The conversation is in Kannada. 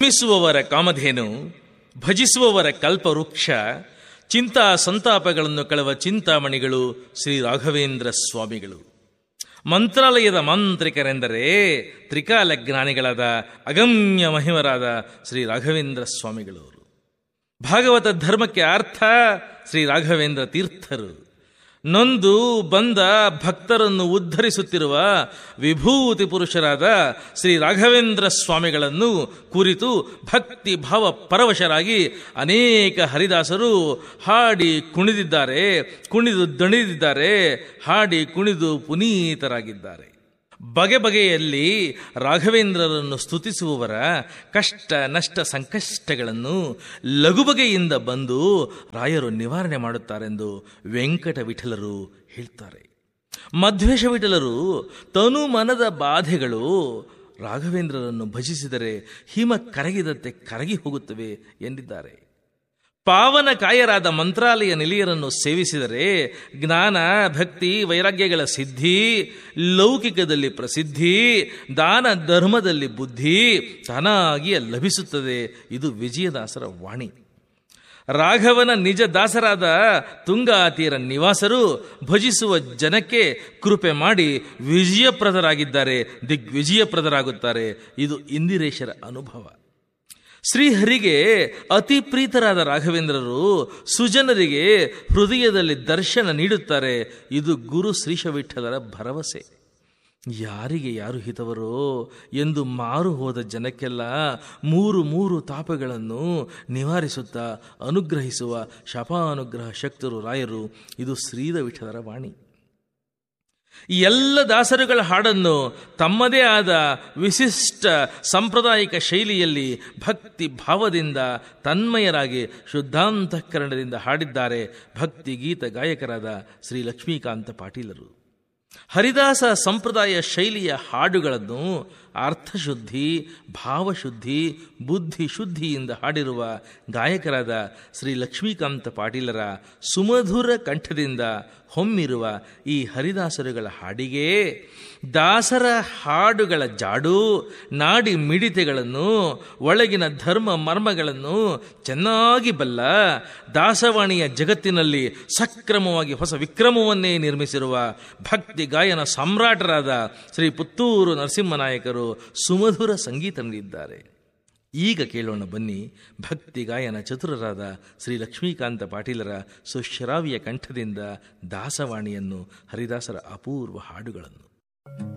ಮಿಸುವವರ ಕಾಮಧೇನು, ಭಜಿಸುವವರ ಕಲ್ಪವೃಕ್ಷ, ಚಿಂತಾ ಸಂತಾಪಗಳನ್ನು ಕಳೆವ ಚಿಂತಾಮಣಿಗಳು ಶ್ರೀ ರಾಘವೇಂದ್ರ ಸ್ವಾಮಿಗಳು. ಮಂತ್ರಾಲಯದ ಮಾಂತ್ರಿಕರೆಂದರೆ ತ್ರಿಕಾಲ ಜ್ಞಾನಿಗಳಾದ ಅಗಮ್ಯ ಮಹಿಮರಾದ ಶ್ರೀ ರಾಘವೇಂದ್ರ ಸ್ವಾಮಿಗಳು. ಭಾಗವತ ಧರ್ಮಕ್ಕೆ ಅರ್ಥ ಶ್ರೀ ರಾಘವೇಂದ್ರ ತೀರ್ಥರು. ನೊಂದು ಬಂದ ಭಕ್ತರನ್ನು ಉದ್ಧರಿಸುತ್ತಿರುವ ವಿಭೂತಿ ಪುರುಷರಾದ ಶ್ರೀ ರಾಘವೇಂದ್ರ ಸ್ವಾಮಿಗಳನ್ನು ಕುರಿತು ಭಕ್ತಿ ಭಾವ ಪರವಶರಾಗಿ ಅನೇಕ ಹರಿದಾಸರು ಹಾಡಿ ಕುಣಿದಿದ್ದಾರೆ, ಕುಣಿದು ದಣಿದಿದ್ದಾರೆ, ಹಾಡಿ ಕುಣಿದು ಪುನೀತರಾಗಿದ್ದಾರೆ. ಬಗೆ ಬಗೆಯಲ್ಲಿ ರಾಘವೇಂದ್ರರನ್ನು ಸ್ತುತಿಸುವವರ ಕಷ್ಟ ನಷ್ಟ ಸಂಕಷ್ಟಗಳನ್ನು ಲಘು ಬಗೆಯಿಂದ ಬಂದು ರಾಯರು ನಿವಾರಣೆ ಮಾಡುತ್ತಾರೆಂದು ವೆಂಕಟ ವಿಠಲರು ಹೇಳ್ತಾರೆ. ಮಧ್ವೇಶ ವಿಠಲರು ತನು ಮನದ ಬಾಧೆಗಳು ರಾಘವೇಂದ್ರರನ್ನು ಭಜಿಸಿದರೆ ಹಿಮ ಕರಗಿದಂತೆ ಕರಗಿ ಹೋಗುತ್ತವೆ ಎಂದಿದ್ದಾರೆ. ಪಾವನ ಕಾಯರಾದ ಮಂತ್ರಾಲಯ ನಿಲಿಯರನ್ನು ಸೇವಿಸಿದರೆ ಜ್ಞಾನ ಭಕ್ತಿ ವೈರಾಗ್ಯಗಳ ಸಿದ್ಧಿ, ಲೌಕಿಕದಲ್ಲಿ ಪ್ರಸಿದ್ಧಿ, ದಾನ ಧರ್ಮದಲ್ಲಿ ಬುದ್ಧಿ ತಾನಾಗಿಯೇ ಲಭಿಸುತ್ತದೆ. ಇದು ವಿಜಯದಾಸರ ವಾಣಿ. ರಾಘವನ ನಿಜ ದಾಸರಾದ ತುಂಗಾತೀರ ನಿವಾಸರು ಭಜಿಸುವ ಜನಕ್ಕೆ ಕೃಪೆ ಮಾಡಿ ವಿಜಯಪ್ರದರಾಗಿದ್ದಾರೆ, ದಿಗ್ವಿಜಯಪ್ರದರಾಗುತ್ತಾರೆ. ಇದು ಇಂದಿರೇಶರ ಅನುಭವ. ಶ್ರೀಹರಿಗೆ ಅತಿ ಪ್ರೀತರಾದ ರಾಘವೇಂದ್ರರು ಸುಜನರಿಗೆ ಹೃದಯದಲ್ಲಿ ದರ್ಶನ ನೀಡುತ್ತಾರೆ. ಇದು ಗುರು ಶ್ರೀಶವಿಠಲರ ಭರವಸೆ. ಯಾರಿಗೆ ಯಾರು ಹಿತವರೋ ಎಂದು ಮಾರು ಹೋದ ಜನಕ್ಕೆಲ್ಲ ಮೂರು ತಾಪಗಳನ್ನು ನಿವಾರಿಸುತ್ತಾ ಅನುಗ್ರಹಿಸುವ ಶಪಾನುಗ್ರಹ ಶಕ್ತರು ರಾಯರು. ಇದು ಶ್ರೀಧ ವಿಠಲರ ವಾಣಿ. ಈ ಎಲ್ಲ ದಾಸರುಗಳ ಹಾಡನ್ನು ತಮ್ಮದೇ ಆದ ವಿಶಿಷ್ಟ ಸಾಂಪ್ರದಾಯಿಕ ಶೈಲಿಯಲ್ಲಿ ಭಕ್ತಿ ಭಾವದಿಂದ ತನ್ಮಯರಾಗಿ ಶುದ್ಧಾಂತಃಕರಣದಿಂದ ಹಾಡಿದ್ದಾರೆ ಭಕ್ತಿ ಗೀತ ಗಾಯಕರಾದ ಶ್ರೀ ಲಕ್ಷ್ಮೀಕಾಂತ ಪಾಟೀಲರು. ಹರಿದಾಸ ಸಂಪ್ರದಾಯ ಶೈಲಿಯ ಹಾಡುಗಳನ್ನು ಅರ್ಥಶುದ್ಧಿ, ಭಾವಶುದ್ಧಿ, ಬುದ್ಧಿ ಶುದ್ಧಿಯಿಂದ ಹಾಡಿರುವ ಗಾಯಕರಾದ ಶ್ರೀ ಲಕ್ಷ್ಮೀಕಾಂತ ಪಾಟೀಲರ ಸುಮಧುರ ಕಂಠದಿಂದ ಹೊಮ್ಮಿರುವ ಈ ಹರಿದಾಸರುಗಳ ಹಾಡಿಗೆ ದಾಸರ ಹಾಡುಗಳ ಜಾಡು, ನಾಡಿ ಮಿಡಿತೆಗಳನ್ನು, ಒಳಗಿನ ಧರ್ಮ ಮರ್ಮಗಳನ್ನು ಚೆನ್ನಾಗಿ ಬಲ್ಲ ದಾಸವಾಣಿಯ ಜಗತ್ತಿನಲ್ಲಿ ಸಕ್ರಮವಾಗಿ ಹೊಸ ವಿಕ್ರಮವನ್ನೇ ನಿರ್ಮಿಸಿರುವ ಭಕ್ತಿ ಗಾಯನ ಸಾಮ್ರಾಟರಾದ ಶ್ರೀ ಪುತ್ತೂರು ನರಸಿಂಹನಾಯಕರು ಸುಮಧುರ ಸಂಗೀತ ನೀಡಿದ್ದಾರೆ. ಈಗ ಕೇಳೋಣ ಬನ್ನಿ ಭಕ್ತಿ ಗಾಯನ ಚತುರರಾದ ಶ್ರೀ ಲಕ್ಷ್ಮೀಕಾಂತ ಪಾಟೀಲರ ಸುಶ್ರಾವ್ಯ ಕಂಠದಿಂದ ದಾಸವಾಣಿಯನ್ನು, ಹರಿದಾಸರ ಅಪೂರ್ವ ಹಾಡುಗಳನ್ನು.